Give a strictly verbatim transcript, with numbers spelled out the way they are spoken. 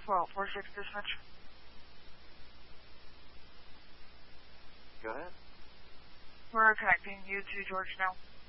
twelve four six dispatch. Go ahead. We're connecting you to George now.